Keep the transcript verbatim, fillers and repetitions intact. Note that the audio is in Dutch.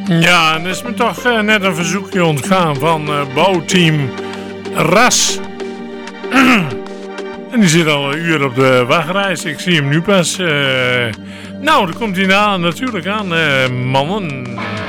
Ja, en er is me toch uh, net een verzoekje ontgaan van uh, bouwteam Ras. En die zit al een uur op de wachtreis. Ik zie hem nu pas. Uh... Nou, daar komt hij na natuurlijk aan, uh, mannen.